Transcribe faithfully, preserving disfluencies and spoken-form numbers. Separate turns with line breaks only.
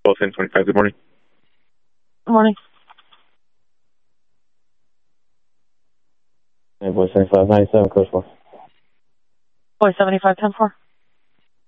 Both in twenty-five. Good morning.
Good morning.
Hey, boy, seventy-five ninety-seven, code four.
Boy, seventy-five ten four.